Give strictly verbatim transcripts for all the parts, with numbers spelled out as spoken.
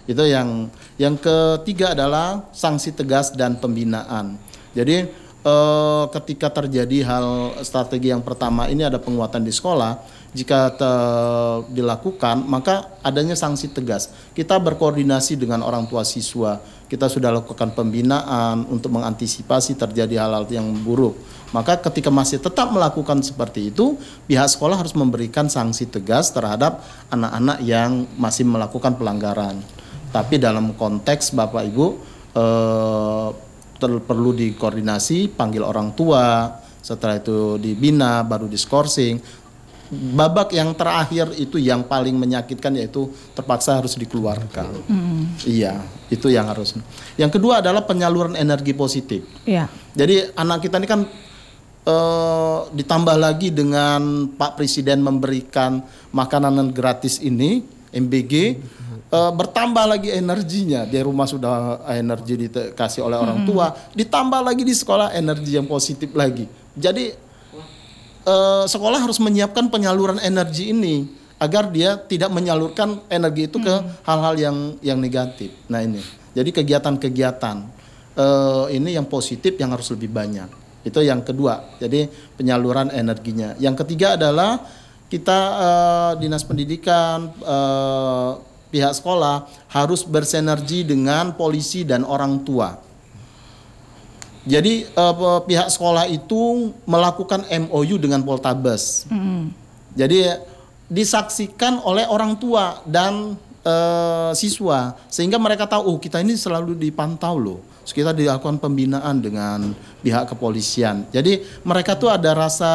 Itu yang yang ketiga adalah sanksi tegas dan pembinaan. Jadi eh, ketika terjadi hal strategi yang pertama ini ada penguatan di sekolah, jika te- dilakukan maka adanya sanksi tegas. Kita berkoordinasi dengan orang tua siswa. Kita sudah lakukan pembinaan untuk mengantisipasi terjadi hal-hal yang buruk. Maka ketika masih tetap melakukan seperti itu, pihak sekolah harus memberikan sanksi tegas terhadap anak-anak yang masih melakukan pelanggaran. Tapi dalam konteks Bapak Ibu eh, ter- perlu dikoordinasi, panggil orang tua, setelah itu dibina, baru diskorsing. Babak yang terakhir itu yang paling menyakitkan, yaitu terpaksa harus dikeluarkan. Hmm. Iya, itu yang harus. Yang kedua adalah penyaluran energi positif. Iya. Jadi anak kita ini kan eh, ditambah lagi dengan Pak Presiden memberikan makanan gratis ini, M B G, eh, bertambah lagi energinya. Di rumah sudah energi dikasih oleh orang tua, hmm. ditambah lagi di sekolah energi yang positif lagi. Jadi Uh, sekolah harus menyiapkan penyaluran energi ini agar dia tidak menyalurkan energi itu ke hmm. hal-hal yang yang negatif. Nah ini, jadi kegiatan-kegiatan uh, ini yang positif yang harus lebih banyak. Itu yang kedua. Jadi penyaluran energinya. Yang ketiga adalah kita uh, dinas pendidikan, uh, pihak sekolah harus bersinergi dengan polisi dan orang tua. Jadi uh, pihak sekolah itu melakukan M O U dengan Poltabes. Mm. Jadi disaksikan oleh orang tua dan uh, siswa, sehingga mereka tahu, oh kita ini selalu dipantau loh. Terus kita dilakukan pembinaan dengan pihak kepolisian. Jadi mereka tuh ada rasa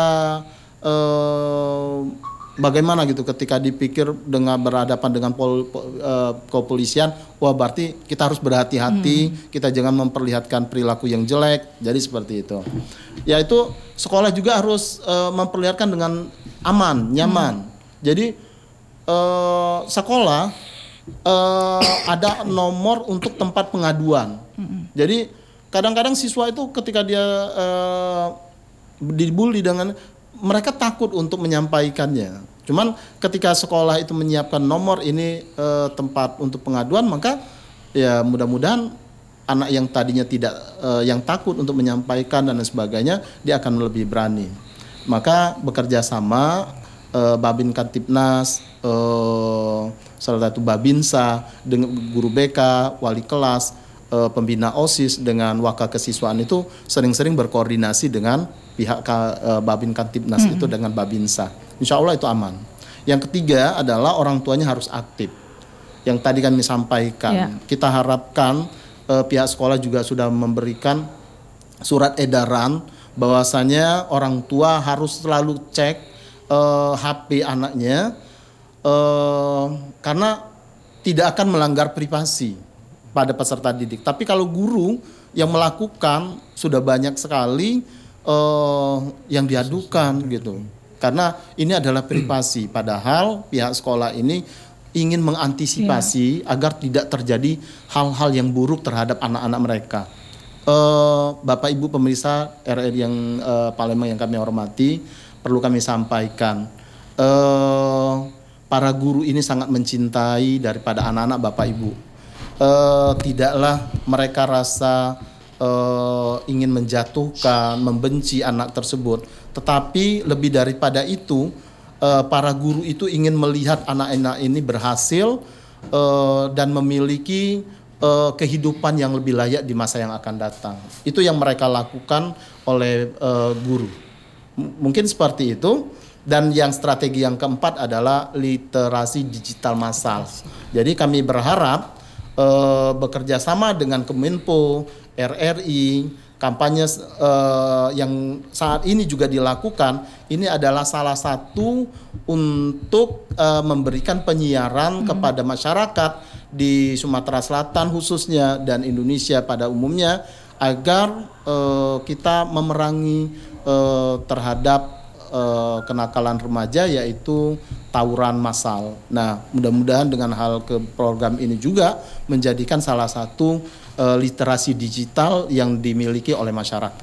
uh, bagaimana gitu ketika dipikir dengan berhadapan dengan pol, uh, kepolisian, wah berarti kita harus berhati-hati, hmm. kita jangan memperlihatkan perilaku yang jelek. Jadi seperti itu. Yaitu sekolah juga harus uh, memperlihatkan dengan aman, nyaman. Hmm. Jadi uh, sekolah uh, ada nomor untuk tempat pengaduan. Hmm. Jadi kadang-kadang siswa itu ketika dia uh, dibully dengan, mereka takut untuk menyampaikannya. Cuman ketika sekolah itu menyiapkan nomor ini e, tempat untuk pengaduan, maka ya mudah-mudahan anak yang tadinya tidak e, yang takut untuk menyampaikan dan sebagainya, dia akan lebih berani. Maka bekerja sama e, Babin Kantipnas, e, salah satu Babinsa, dengan guru B K, wali kelas, e, pembina OSIS dengan wakil kesiswaan itu sering-sering berkoordinasi dengan pihak uh, Babin Kantipnas hmm. itu dengan Babinsa. Insya Allah itu aman. Yang ketiga adalah orang tuanya harus aktif. Yang tadi kami sampaikan, yeah. kita harapkan uh, pihak sekolah juga sudah memberikan surat edaran bahwasanya orang tua harus selalu cek uh, H P anaknya uh, karena tidak akan melanggar privasi pada peserta didik. Tapi kalau guru yang melakukan sudah banyak sekali Uh, yang diadukan gitu, karena ini adalah privasi. Padahal pihak sekolah ini ingin mengantisipasi yeah. agar tidak terjadi hal-hal yang buruk terhadap anak-anak mereka. Uh, Bapak Ibu pemirsa R R I yang uh, Palembang yang kami hormati, perlu kami sampaikan, uh, para guru ini sangat mencintai daripada anak-anak Bapak Ibu. Uh, tidaklah mereka rasa Uh, ingin menjatuhkan, membenci anak tersebut, tetapi lebih daripada itu, uh, para guru itu ingin melihat anak-anak ini berhasil uh, dan memiliki uh, kehidupan yang lebih layak di masa yang akan datang. Itu yang mereka lakukan oleh uh, guru. M- mungkin seperti itu. Dan yang strategi yang keempat adalah literasi digital massal. Jadi kami berharap uh, bekerja sama dengan Kominfo, R R I, kampanye uh, yang saat ini juga dilakukan, ini adalah salah satu untuk uh, memberikan penyiaran hmm. kepada masyarakat di Sumatera Selatan khususnya dan Indonesia pada umumnya, agar uh, kita memerangi uh, terhadap uh, kenakalan remaja, yaitu tawuran massal. Nah, mudah-mudahan dengan hal ke program ini juga menjadikan salah satu uh, literasi digital yang dimiliki oleh masyarakat.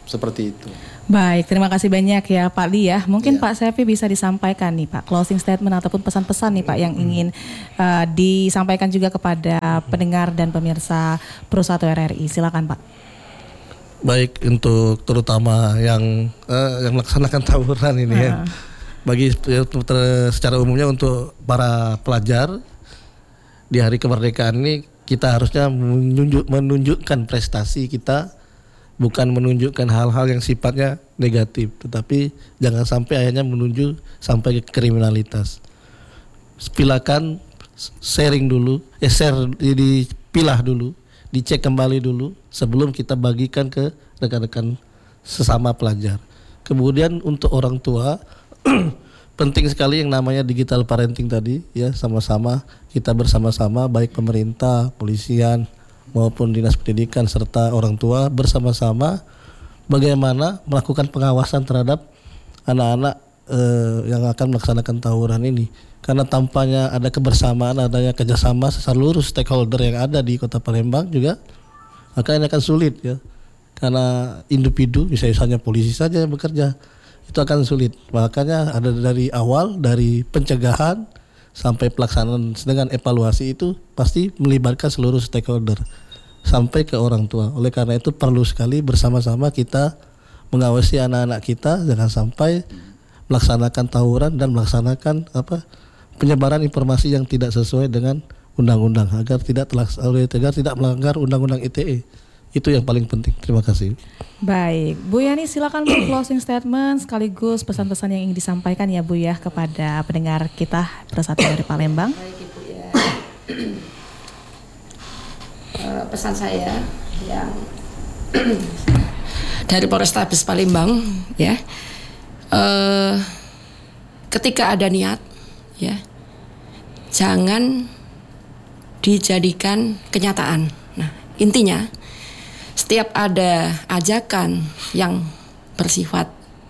Seperti itu. Baik, terima kasih banyak ya Pak Li ya. Mungkin Ya. Pak Sefi bisa disampaikan nih Pak, closing statement ataupun pesan-pesan nih Pak yang ingin uh, disampaikan juga kepada pendengar dan pemirsa Pro satu R R I. Silakan Pak. Baik, untuk terutama yang uh, yang melaksanakan tawuran ini uh. ya. Bagi ya, ter, secara umumnya untuk para pelajar di hari kemerdekaan ini kita harusnya menunjuk, menunjukkan prestasi kita, bukan menunjukkan hal-hal yang sifatnya negatif, tetapi jangan sampai akhirnya menuju sampai ke kriminalitas. Pilakan, sharing dulu, eh share, dipilah dulu, dicek kembali dulu sebelum kita bagikan ke rekan-rekan sesama pelajar. Kemudian untuk orang tua penting sekali yang namanya digital parenting tadi ya, sama-sama kita bersama-sama baik pemerintah, polisian maupun dinas pendidikan serta orang tua bersama-sama bagaimana melakukan pengawasan terhadap anak-anak eh, yang akan melaksanakan tawuran ini, karena tampaknya ada kebersamaan, adanya kerjasama seluruh stakeholder yang ada di Kota Palembang juga, maka ini akan sulit ya, karena individu misalnya polisi saja yang bekerja itu akan sulit. Makanya ada dari awal, dari pencegahan sampai pelaksanaan dengan evaluasi itu pasti melibatkan seluruh stakeholder sampai ke orang tua. Oleh karena itu perlu sekali bersama-sama kita mengawasi anak-anak kita jangan sampai melaksanakan tawuran dan melaksanakan apa penyebaran informasi yang tidak sesuai dengan undang-undang agar tidak terlaksana, agar tidak melanggar undang-undang I T E. Itu yang paling penting. Terima kasih. Baik, Bu Yani silakan untuk closing statement sekaligus pesan-pesan yang ingin disampaikan ya Bu ya kepada pendengar kita Persatu dari Palembang. Baik Ibu ya. uh, pesan saya yang dari Polrestabes Palembang ya, uh, ketika ada niat ya, jangan dijadikan kenyataan. Nah intinya setiap ada ajakan yang bersifat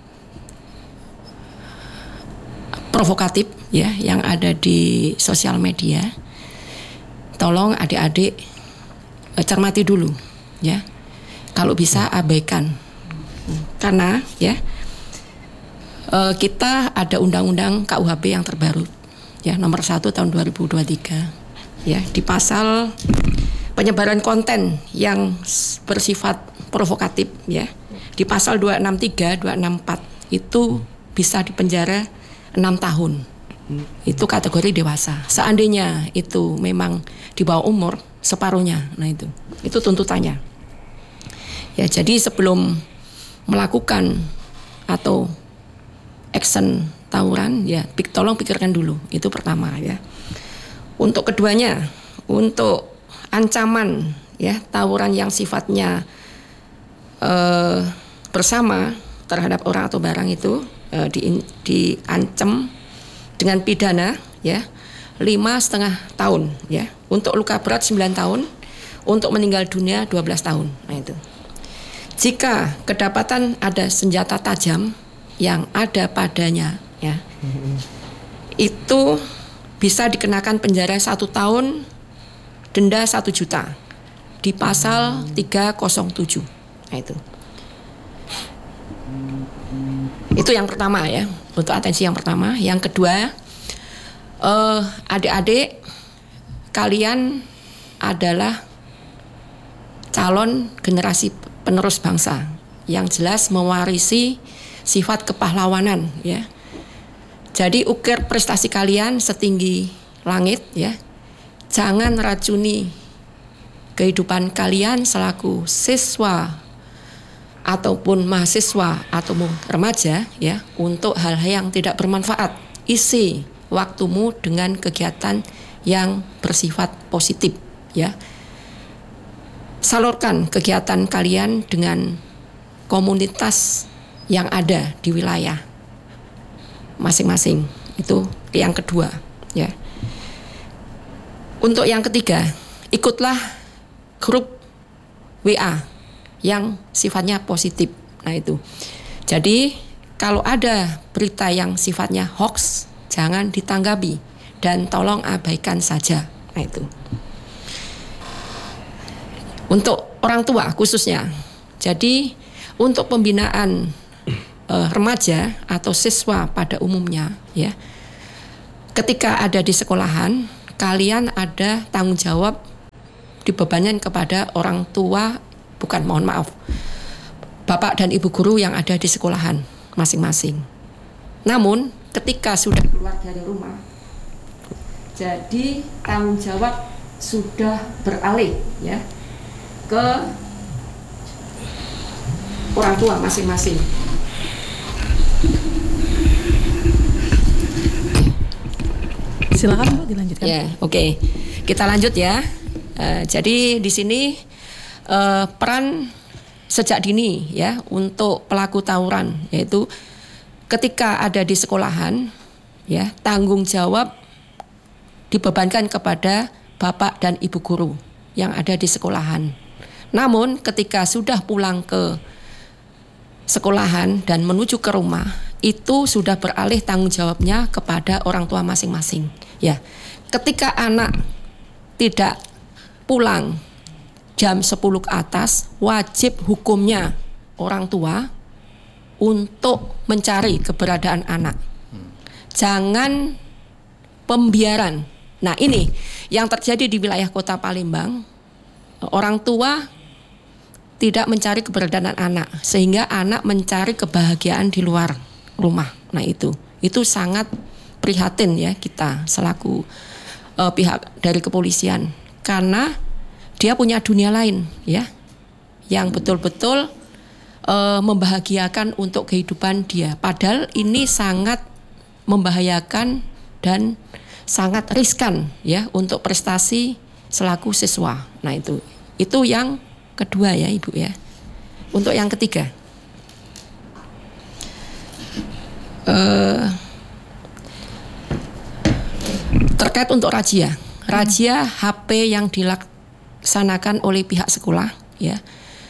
provokatif ya yang ada di sosial media, tolong adik-adik eh, cermati dulu ya. Kalau bisa abaikan. Karena ya eh, kita ada undang-undang K U H P yang terbaru ya nomor satu tahun dua ribu dua puluh tiga ya, di pasal penyebaran konten yang bersifat provokatif ya, di pasal dua enam tiga, dua enam empat itu bisa dipenjara enam tahun. Itu kategori dewasa. Seandainya itu memang di bawah umur separuhnya, nah itu itu tuntutannya. Ya, jadi sebelum melakukan atau action tawuran ya, tolong pikirkan dulu. Itu pertama ya. Untuk keduanya, untuk ancaman ya tawuran yang sifatnya uh, bersama terhadap orang atau barang itu uh, di, diancam dengan pidana ya lima setengah tahun ya, untuk luka berat sembilan tahun, untuk meninggal dunia dua belas tahun. Nah itu. Jika kedapatan ada senjata tajam yang ada padanya ya, mm-hmm. itu bisa dikenakan penjara satu tahun, denda satu juta di pasal tiga nol tujuh. Nah itu. Itu yang pertama ya, untuk atensi yang pertama. Yang kedua, uh, adik-adik kalian adalah calon generasi penerus bangsa yang jelas mewarisi sifat kepahlawanan ya. Jadi ukir prestasi kalian setinggi langit ya. Jangan racuni kehidupan kalian selaku siswa ataupun mahasiswa atau remaja ya untuk hal-hal yang tidak bermanfaat. Isi waktumu dengan kegiatan yang bersifat positif ya. Salurkan kegiatan kalian dengan komunitas yang ada di wilayah masing-masing. Itu yang kedua ya. Untuk yang ketiga, ikutlah grup W A yang sifatnya positif. Nah itu. Jadi kalau ada berita yang sifatnya hoax, jangan ditanggapi dan tolong abaikan saja. Nah itu. Untuk orang tua khususnya. Jadi untuk pembinaan uh, remaja atau siswa pada umumnya, ya, ketika ada di sekolahan, kalian ada tanggung jawab dibebankan kepada orang tua, bukan mohon maaf, bapak dan ibu guru yang ada di sekolahan masing-masing. Namun ketika sudah keluar dari rumah, jadi tanggung jawab sudah beralih, ya, ke orang tua masing-masing. Silakan Bu, dilanjutkan. Ya, oke, okay. Kita lanjut ya. Uh, jadi di sini uh, peran sejak dini ya untuk pelaku tawuran, yaitu ketika ada di sekolahan, ya, tanggung jawab dibebankan kepada bapak dan ibu guru yang ada di sekolahan. Namun ketika sudah pulang ke sekolahan dan menuju ke rumah, itu sudah beralih tanggung jawabnya kepada orang tua masing-masing. Ya, ketika anak tidak pulang jam sepuluh ke atas, wajib hukumnya orang tua untuk mencari keberadaan anak. Jangan pembiaran. Nah, ini yang terjadi di wilayah Kota Palembang. Orang tua tidak mencari keberadaan anak, sehingga anak mencari kebahagiaan di luar rumah. Nah, itu itu sangat prihatin ya kita selaku uh, pihak dari kepolisian, karena dia punya dunia lain ya yang betul-betul uh, membahagiakan untuk kehidupan dia. Padahal ini sangat membahayakan dan sangat riskan ya untuk prestasi selaku siswa. Nah, itu itu yang kedua ya Ibu ya. Untuk yang ketiga, uh, terkait untuk razia, razia H P yang dilaksanakan oleh pihak sekolah, ya,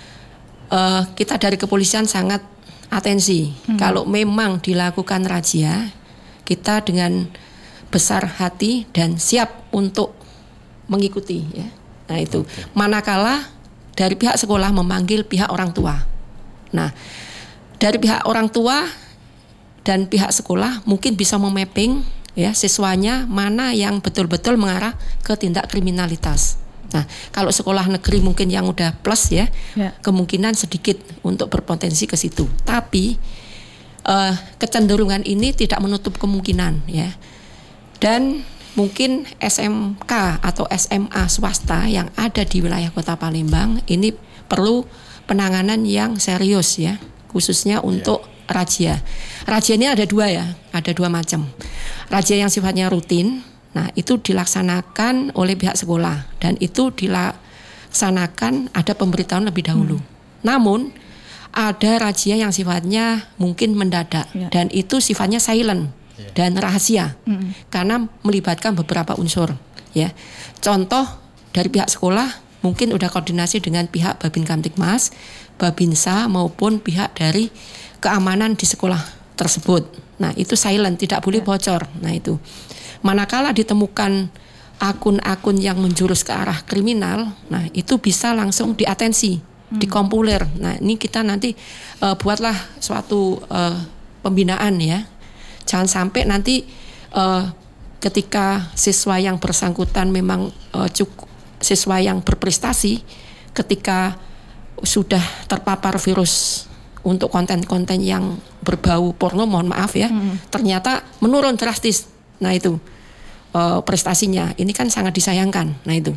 uh, kita dari kepolisian sangat atensi. Hmm. Kalau memang dilakukan razia, kita dengan besar hati dan siap untuk mengikuti, ya. Nah itu, manakala dari pihak sekolah memanggil pihak orang tua. Nah, dari pihak orang tua dan pihak sekolah mungkin bisa memapping ya siswanya mana yang betul-betul mengarah ke tindak kriminalitas. Nah, kalau sekolah negeri mungkin yang udah plus ya, ya. kemungkinan sedikit untuk berpotensi ke situ. Tapi uh, kecenderungan ini tidak menutup kemungkinan ya. Dan mungkin S M K atau S M A swasta yang ada di wilayah Kota Palembang ini perlu penanganan yang serius ya, khususnya untuk yeah. razia. Razia ini ada dua ya, ada dua macam. Razia yang sifatnya rutin, nah itu dilaksanakan oleh pihak sekolah dan itu dilaksanakan ada pemberitahuan lebih dahulu. Hmm. Namun ada razia yang sifatnya mungkin mendadak yeah. dan itu sifatnya silent dan rahasia mm. karena melibatkan beberapa unsur ya. Contoh dari pihak sekolah mungkin udah koordinasi dengan pihak Babin Kamtibmas, Babinsa maupun pihak dari keamanan di sekolah tersebut. Nah, itu silent, tidak boleh bocor. Nah, itu. Manakala ditemukan akun-akun yang menjurus ke arah kriminal, nah itu bisa langsung diatensi, mm. dikompuler. Nah, ini kita nanti uh, buatlah suatu uh, pembinaan ya. Jangan sampai nanti uh, ketika siswa yang bersangkutan memang uh, cukup siswa yang berprestasi, ketika sudah terpapar virus untuk konten-konten yang berbau porno, mohon maaf ya, hmm. ternyata menurun drastis. Nah itu uh, prestasinya, ini kan sangat disayangkan. Nah itu,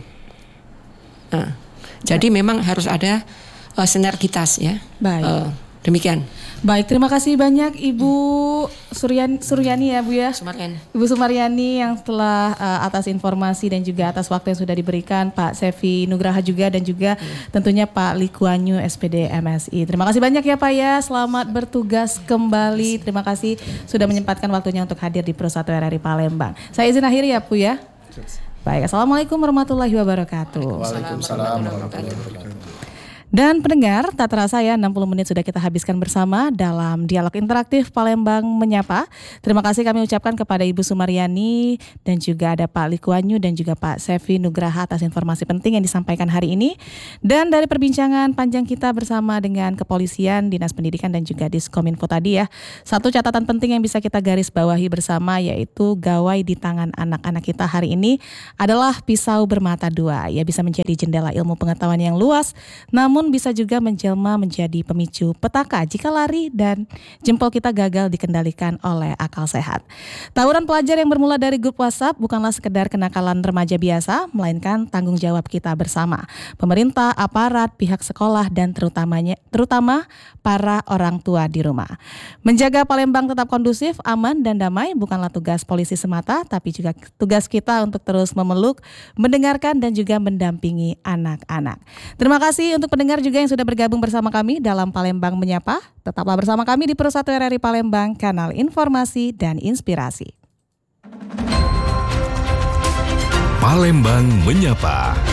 nah, jadi memang harus ada uh, sinergitas ya. Baik. Uh, demikian. Baik, terima kasih banyak Ibu Suryani, Suryani ya Bu ya. Sumaryani. Ibu Sumaryani yang telah uh, atas informasi dan juga atas waktu yang sudah diberikan, Pak Sevi Nugraha juga dan juga hmm. tentunya Pak Likuanyu S P D M S I. Terima kasih banyak ya Pak ya, selamat bertugas kembali. Terima kasih sudah menyempatkan waktunya untuk hadir di Pro satu R R I Palembang. Saya izin akhiri ya Bu ya. Baik, Assalamualaikum warahmatullahi wabarakatuh. Waalaikumsalam warahmatullahi wabarakatuh. Dan pendengar, tak terasa ya enam puluh menit sudah kita habiskan bersama dalam dialog interaktif Palembang Menyapa. Terima kasih kami ucapkan kepada Ibu Sumaryani dan juga ada Pak Likuanyu dan juga Pak Sevi Nugraha atas informasi penting yang disampaikan hari ini. Dan dari perbincangan panjang kita bersama dengan kepolisian, Dinas Pendidikan dan juga Diskominfo tadi ya, satu catatan penting yang bisa kita garis bawahi bersama yaitu gawai di tangan anak-anak kita hari ini adalah pisau bermata dua. Ya, bisa menjadi jendela ilmu pengetahuan yang luas, namun bisa juga menjelma menjadi pemicu petaka jika lari dan jempol kita gagal dikendalikan oleh akal sehat. Tawuran pelajar yang bermula dari grup WhatsApp bukanlah sekedar kenakalan remaja biasa, melainkan tanggung jawab kita bersama. Pemerintah, aparat, pihak sekolah, dan terutamanya terutama para orang tua di rumah. Menjaga Palembang tetap kondusif, aman, dan damai bukanlah tugas polisi semata, tapi juga tugas kita untuk terus memeluk, mendengarkan, dan juga mendampingi anak-anak. Terima kasih untuk pendengar juga yang sudah bergabung bersama kami dalam Palembang Menyapa. Tetaplah bersama kami di Pro satu R R I Palembang, kanal informasi dan inspirasi. Palembang Menyapa.